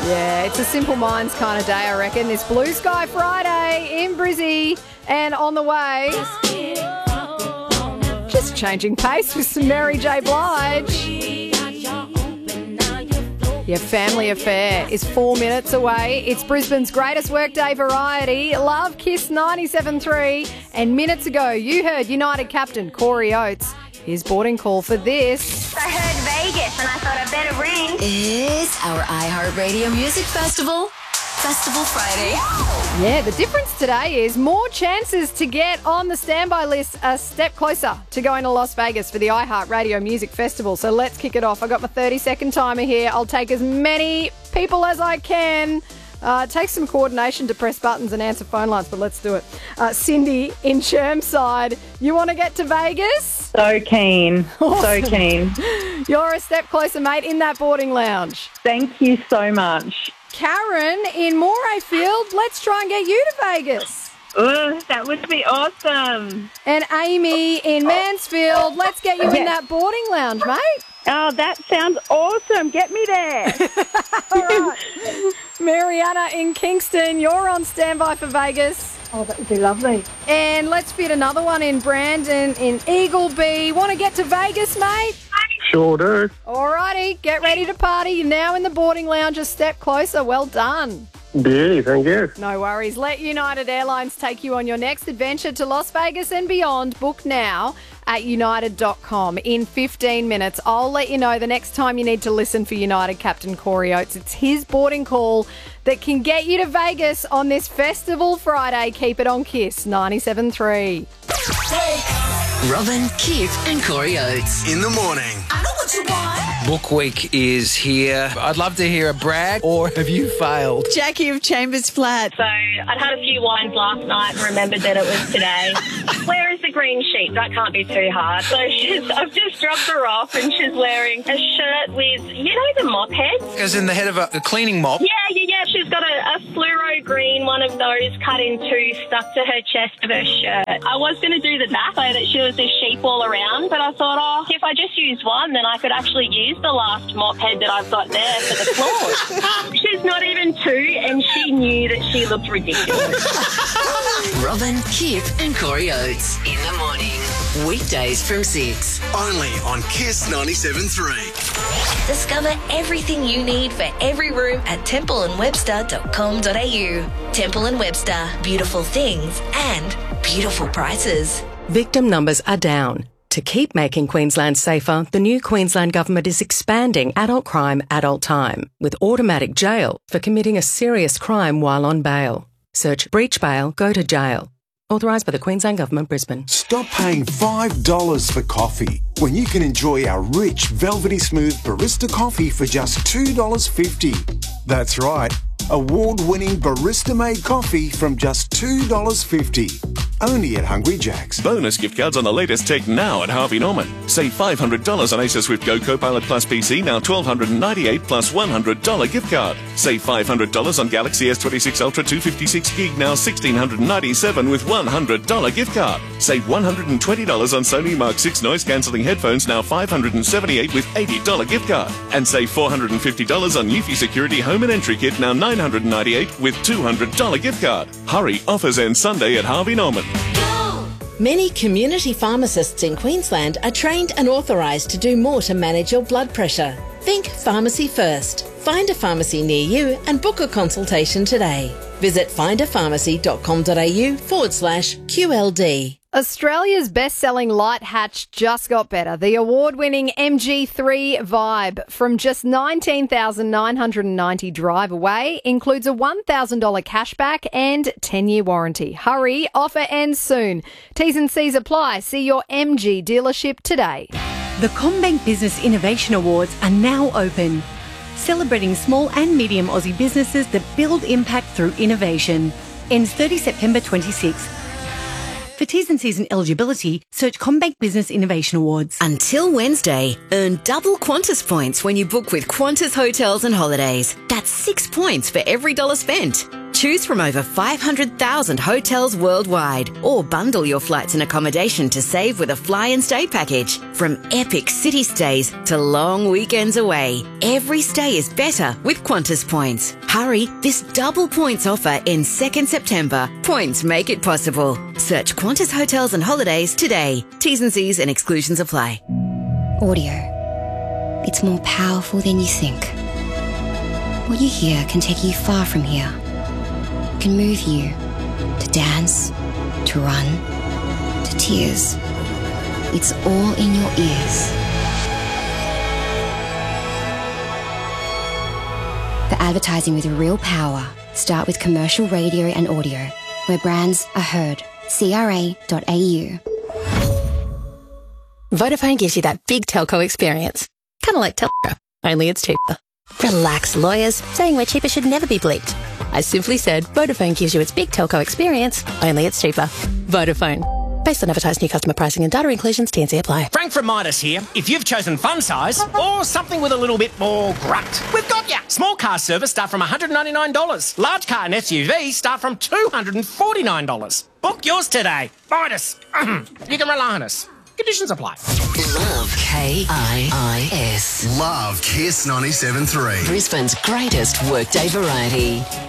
Yeah, it's a Simple Minds kind of day, I reckon. This Blue Sky Friday in Brizzy and on the way. Just changing pace with some Mary J. Blige. Your family affair is 4 minutes away. It's Brisbane's greatest workday variety. Love Kiss 97.3. And minutes ago, you heard United captain Corey Oates. His boarding call for this. I heard Vegas and I thought I'd better ring. It's our iHeartRadio Music Festival. Festival Friday. Yeah, the difference today is more chances to get on the standby list a step closer to going to Las Vegas for the iHeartRadio Music Festival. So let's kick it off. I got my 30-second timer here. I'll take as many people as I can. It takes some coordination to press buttons and answer phone lines, but let's do it. Cindy in Chermside, you want to get to Vegas? So keen. Awesome. So keen. You're a step closer, mate, in that boarding lounge. Thank you so much. Karen in Morayfield, let's try and get you to Vegas. Oh, that would be awesome. And Amy in Mansfield, let's get you in that boarding lounge, mate. Oh, that sounds awesome. Get me there. All right. Mariana in Kingston, you're on standby for Vegas. Oh, that would be lovely. And let's fit another one in Brandon in Eagleby. Want to get to Vegas, mate? Sure do. Alrighty, get ready to party. You're now in the boarding lounge, a step closer. Well done. Beauty, thank you. No worries. Let United Airlines take you on your next adventure to Las Vegas and beyond. Book now at united.com. In 15 minutes, I'll let you know the next time you need to listen for United captain Corey Oates. It's his boarding call that can get you to Vegas on this Festival Friday. Keep it on Kiss 97.3. Robin, Kip and Corey Oates. In the morning. I know what you want. Book week is here. I'd love to hear a brag, or have you failed? Jackie of Chambers Flat. So I'd had a few wines last night and remembered that it was today. Where is the green sheet? That can't be too hard. So I've just dropped her off and she's wearing a shirt with, the mop heads? As in the head of a cleaning mop? Yeah. She's got a fluoro green one of those cut in two stuck to her chest of her shirt. I was going to do the back so that she was a sheep all around, but I thought, if I just use one, then I could actually use the last mop head that I've got there for the floor. She's not even two, and she knew that she looked ridiculous. Robin, Kip and Corey Oates. In the morning. Weekdays from 6. Only on Kiss 97.3. Discover everything you need for every room at templeandwebster.com.au. Temple & Webster. Beautiful things and beautiful prices. Victim numbers are down. To keep making Queensland safer, the new Queensland Government is expanding adult crime, adult time, with automatic jail for committing a serious crime while on bail. Search breach bail, go to jail. Authorised by the Queensland Government, Brisbane. Stop paying $5 for coffee when you can enjoy our rich, velvety smooth barista coffee for just $2.50. That's right, award-winning barista-made coffee from just $2.50. Only at Hungry Jack's. Bonus gift cards on the latest tech now at Harvey Norman. Save $500 on Acer Swift Go Copilot Plus PC, now $1,298 plus $100 gift card. Save $500 on Galaxy S26 Ultra 256GB, now $1,697 with $100 gift card. Save $120 on Sony Mark 6 noise-cancelling headphones, now $578 with $80 gift card. And save $450 on Eufy Security Home and Entry Kit, now $998 with $200 gift card. Hurry, offers end Sunday at Harvey Norman. Many community pharmacists in Queensland are trained and authorised to do more to manage your blood pressure. Think Pharmacy First. Find a pharmacy near you and book a consultation today. Visit findaPharmacy.com.au/QLD. Australia's best-selling light hatch just got better. The award-winning MG3 Vibe from just $19,990 drive away includes a $1,000 cashback and 10-year warranty. Hurry, offer ends soon. T's and C's apply. See your MG dealership today. The CommBank Business Innovation Awards are now open, celebrating small and medium Aussie businesses that build impact through innovation. Ends 30 September 26. For T's and C's and eligibility, search CommBank Business Innovation Awards. Until Wednesday, earn double Qantas points when you book with Qantas Hotels and Holidays. That's 6 points for every $1 spent. Choose from over 500,000 hotels worldwide, or bundle your flights and accommodation to save with a fly and stay package. From epic city stays to long weekends away, every stay is better with Qantas points. Hurry, this double points offer ends 2nd September. Points make it possible. Search Qantas Hotels and Holidays today. T's and C's and exclusions apply. Audio. It's more powerful than you think. What you hear can take you far from here. It can move you to dance, to run, to tears. It's all in your ears. For advertising with real power, start with commercial radio and audio, where brands are heard. CRA.au. Vodafone gives you that big telco experience. Kind of like Telco, only it's cheaper. Relax, lawyers. Saying we're cheaper should never be bleeped. I simply said Vodafone gives you its big telco experience, only it's cheaper. Vodafone. Based on advertised new customer pricing and data inclusions, T&C apply. Frank from Midas here. If you've chosen fun size or something with a little bit more grunt, we've got ya. Small car service start from $199. Large car and SUV start from $249. Book yours today. Midas. You can rely on us. Conditions apply. Love KIIS. Love Kiss 97.3. Brisbane's greatest workday variety.